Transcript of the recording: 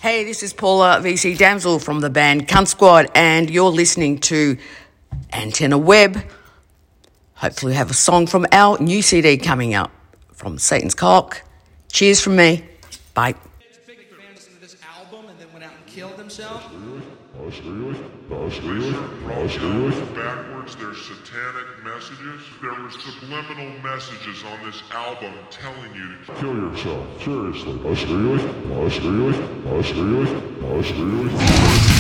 Hey, this is Paula VC Damsel from the band Cunt Squad, and you're listening to Antenna Web. Hopefully we have a song from our new CD coming up from Satan's Cock. Cheers from me. Bye. Big fan listened to this album and then went out and killed himself. Backwards, there's satanic messages. There were subliminal messages on this album telling you to kill yourself. Seriously.